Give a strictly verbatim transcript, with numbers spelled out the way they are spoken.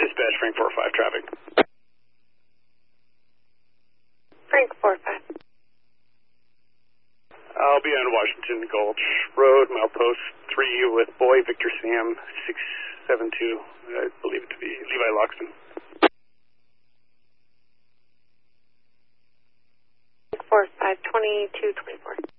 Dispatch, Frank four five traffic. Frank four five. I'll be on Washington Gulch Road, milepost three with Boy Victor Sam six seven two. I believe it to be Levi Loxton. four five twenty-two twenty-four.